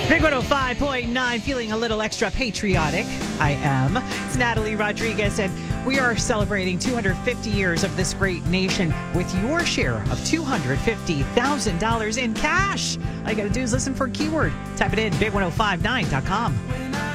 Big 105.9, feeling a little extra patriotic. I am. It's Natalie Rodriguez, and we are celebrating 250 years of this great nation with your share of $250,000 in cash. All you got to do is listen for a keyword. Type it in, big1059.com.